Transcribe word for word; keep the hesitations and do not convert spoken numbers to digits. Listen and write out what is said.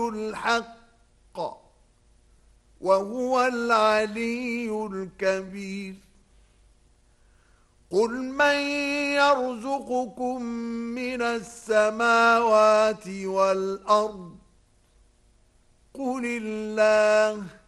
الحق وهو العلي الكبير. قل من يرزقكم من السماوات والأرض قل الله